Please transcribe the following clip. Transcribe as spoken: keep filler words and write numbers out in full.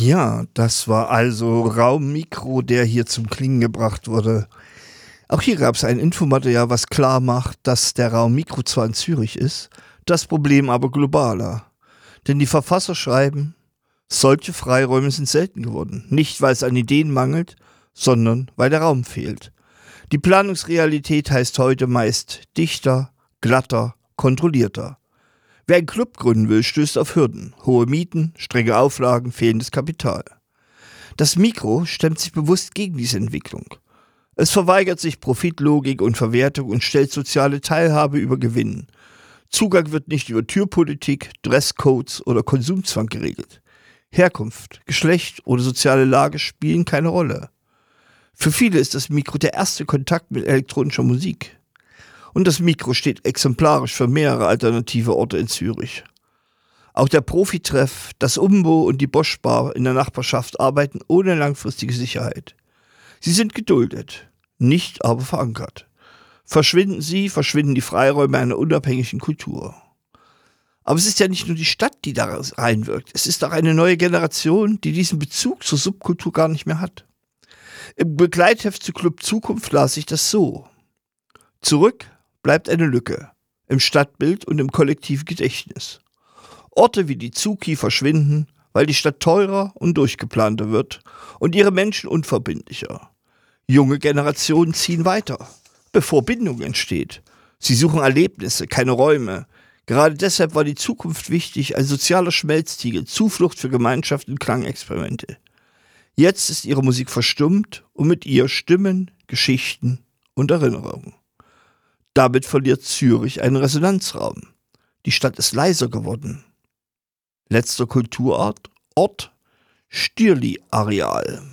Ja, das war also Raummikro, der hier zum Klingen gebracht wurde. Auch hier gab es ein Infomaterial, was klar macht, dass der Raummikro zwar in Zürich ist, das Problem aber globaler. Denn die Verfasser schreiben, solche Freiräume sind selten geworden. Nicht, weil es an Ideen mangelt, sondern weil der Raum fehlt. Die Planungsrealität heißt heute meist dichter, glatter, kontrollierter. Wer einen Club gründen will, stößt auf Hürden, hohe Mieten, strenge Auflagen, fehlendes Kapital. Das Mikro stemmt sich bewusst gegen diese Entwicklung. Es verweigert sich Profitlogik und Verwertung und stellt soziale Teilhabe über Gewinn. Zugang wird nicht über Türpolitik, Dresscodes oder Konsumzwang geregelt. Herkunft, Geschlecht oder soziale Lage spielen keine Rolle. Für viele ist das Mikro der erste Kontakt mit elektronischer Musik. Und das Mikro steht exemplarisch für mehrere alternative Orte in Zürich. Auch der Profitreff, das Umbo und die Bosch Bar in der Nachbarschaft arbeiten ohne langfristige Sicherheit. Sie sind geduldet, nicht aber verankert. Verschwinden sie, verschwinden die Freiräume einer unabhängigen Kultur. Aber es ist ja nicht nur die Stadt, die da reinwirkt. Es ist auch eine neue Generation, die diesen Bezug zur Subkultur gar nicht mehr hat. Im Begleitheft zu Club Zukunft las ich das so. Zurück bleibt eine Lücke im Stadtbild und im kollektiven Gedächtnis. Orte wie die Zuki verschwinden, weil die Stadt teurer und durchgeplanter wird und ihre Menschen unverbindlicher. Junge Generationen ziehen weiter, bevor Bindung entsteht. Sie suchen Erlebnisse, keine Räume. Gerade deshalb war die Zukunft wichtig, ein sozialer Schmelztiegel, Zuflucht für Gemeinschaft und Klangexperimente. Jetzt ist ihre Musik verstummt und mit ihr Stimmen, Geschichten und Erinnerungen. Damit verliert Zürich einen Resonanzraum. Die Stadt ist leiser geworden. Letzter Kulturort, Ort, Stierli-Areal.